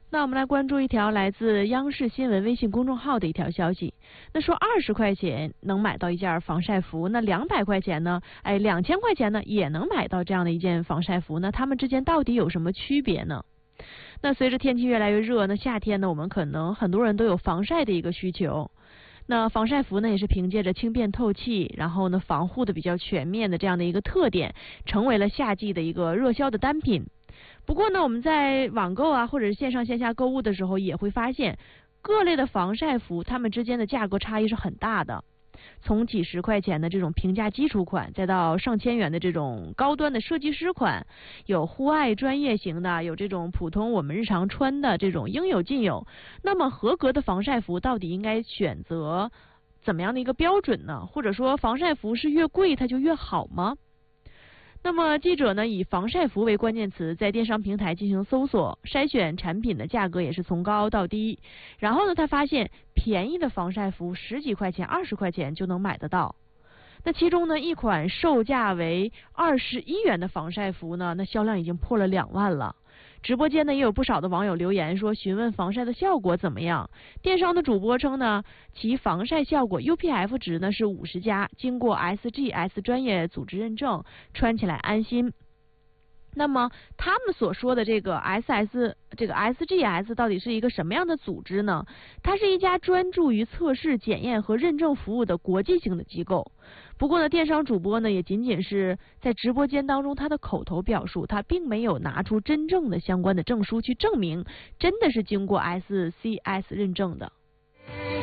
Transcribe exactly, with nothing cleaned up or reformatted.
那我们来关注一条来自央视新闻微信公众号的一条消息。那说二十块钱能买到一件防晒服，那两百块钱呢？哎，两千块钱呢也能买到这样的一件防晒服。那它们之间到底有什么区别呢？那随着天气越来越热，那夏天呢，我们可能很多人都有防晒的一个需求。那防晒服呢，也是凭借着轻便透气，然后呢防护的比较全面的这样的一个特点，成为了夏季的一个热销的单品。不过呢，我们在网购啊，或者是线上线下购物的时候，也会发现各类的防晒服，它们之间的价格差异是很大的。从几十块钱的这种平价基础款，再到上千元的这种高端的设计师款，有户外专业型的，有这种普通我们日常穿的，这种应有尽有。那么合格的防晒服到底应该选择怎么样的一个标准呢？或者说防晒服是越贵它就越好吗？那么记者呢以防晒服为关键词，在电商平台进行搜索，筛选产品的价格也是从高到低。然后呢，他发现便宜的防晒服十几块钱、二十块钱就能买得到。那其中呢，一款售价为二十一元的防晒服呢，那销量已经破了两万了。直播间呢也有不少的网友留言说，询问防晒的效果怎么样。电商的主播称呢，其防晒效果 U P F 值呢是五十加，经过 S G S 专业组织认证，穿起来安心。那么他们所说的这个 S S 这个 S G S 到底是一个什么样的组织呢？它是一家专注于测试、检验和认证服务的国际性的机构。不过呢，电商主播呢也仅仅是在直播间当中他的口头表述，他并没有拿出真正的相关的证书去证明真的是经过 S C S 认证的。